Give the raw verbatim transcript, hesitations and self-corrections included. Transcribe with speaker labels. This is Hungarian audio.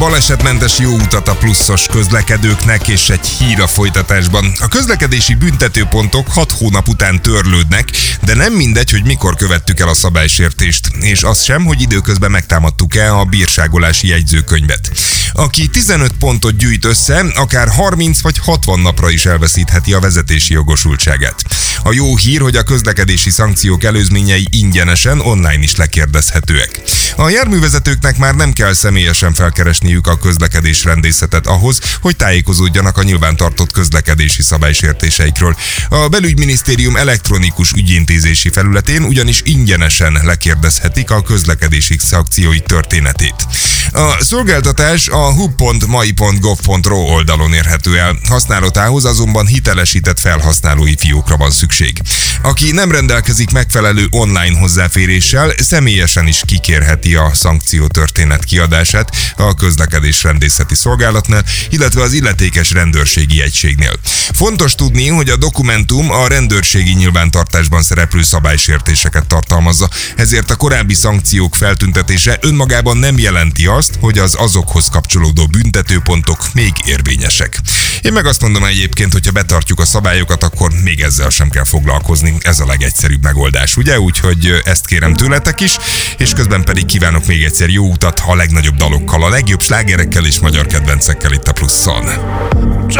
Speaker 1: balesetmentes jó utat a pluszos közlekedőknek, és egy hír a folytatásban. A közlekedési büntetőpontok hat hónap után törlődnek, de nem mindegy, hogy mikor követtük el a szabálysértést, és az sem, hogy időközben megtámadtuk-e a bírságolási jegyzőkönyvet. Aki tizenöt pontot gyűjt össze, akár harminc vagy hatvan napra is elveszítheti a vezetési jogosultságát. A jó hír, hogy a közlekedési szankciók előzményei ingyenesen online is lekérdezhetőek. A járművezetőknek már nem kell személyesen felkeresniük a közlekedésrendészetet ahhoz, hogy tájékozódjanak a nyilvántartott közlekedési szabálysértéseikről. A belügyminisztérium elektronikus ügyintézési felületén ugyanis ingyenesen lekérdezhetik a közlekedési szankciói történetét. A szolgáltatás a hu pont mai pont gov pont ro oldalon érhető el, használatához azonban hitelesített felhasználói fiókra van szükség. Aki nem rendelkezik megfelelő online hozzáféréssel, személyesen is kikérheti a szankciótörténet kiadását a közlekedésrendészeti szolgálatnál, illetve az illetékes rendőrségi egységnél. Fontos tudni, hogy a dokumentum a rendőrségi nyilvántartásban szereplő szabálysértéseket tartalmazza, ezért a korábbi szankciók feltüntetése önmagában nem jelenti azt, hogy az azokhoz kapcsolódó büntetőpontok még érvényesek. Én meg azt mondom egyébként, hogyha betartjuk a szabályokat, akkor még ezzel sem kell foglalkozni. Ez a legegyszerűbb megoldás, ugye? Úgyhogy ezt kérem tőletek is, és közben pedig kívánok még egyszer jó utat a legnagyobb dalokkal, a legjobb slágerekkel és magyar kedvencekkel itt a Pluszon.